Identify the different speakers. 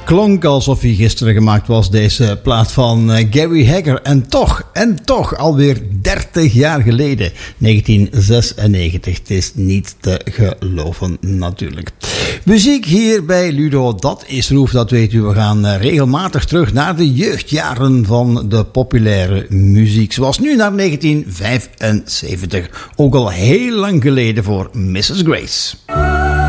Speaker 1: klonk alsof hij gisteren gemaakt was, deze plaat van Gary Hegger. En toch, alweer 30 jaar geleden, 1996. Het is niet te geloven natuurlijk. Muziek hier bij Ludo, dat is roef, dat weet u. We gaan regelmatig terug naar de jeugdjaren van de populaire muziek. Zoals nu naar 1975. Ook al heel lang geleden voor Mrs. Grace.